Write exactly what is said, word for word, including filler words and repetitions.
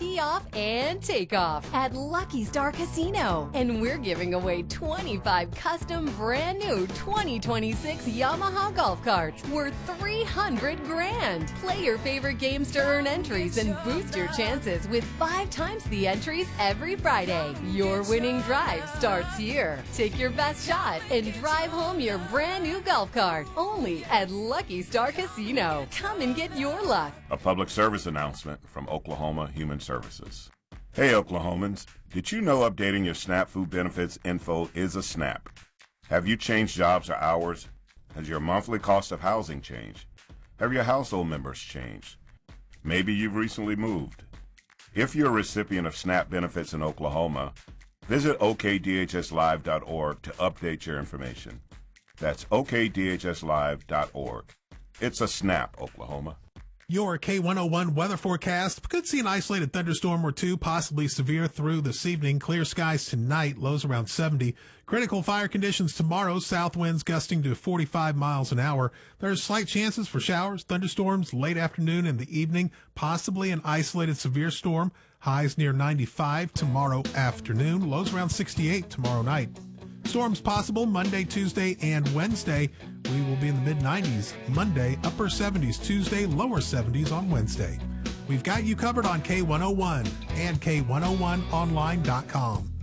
tee off and take off at Lucky Star Casino. And we're giving away twenty-five custom brand new twenty twenty-six Yamaha golf carts worth three hundred grand. Play your favorite games to earn entries and boost your chances with five times the entries every Friday. Your winning drive starts here. Take your best shot and drive home your brand new golf cart only at Lucky Star Casino. Come and get your luck. A public service announcement from Oklahoma Human Services. Hey Oklahomans, did you know updating your SNAP food benefits info is a snap? Have you changed jobs or hours? Has your monthly cost of housing changed? Have your household members changed? Maybe you've recently moved. If you're a recipient of SNAP benefits in Oklahoma, visit O K D H S live dot org to update your information. That's O K D H S live dot org. It's a snap, Oklahoma. Your K one oh one weather forecast. Could see an isolated thunderstorm or two, possibly severe through this evening. Clear skies tonight, lows around seventy. Critical fire conditions tomorrow, south winds gusting to forty-five miles an hour. There's slight chances for showers, thunderstorms late afternoon and the evening, possibly an isolated severe storm. Highs near ninety-five tomorrow afternoon, lows around sixty-eight tomorrow night. Storms possible Monday, Tuesday, and Wednesday. We will be in the mid nineties Monday, upper seventies Tuesday, lower seventies on Wednesday. We've got you covered on K one oh one and K one oh one online dot com.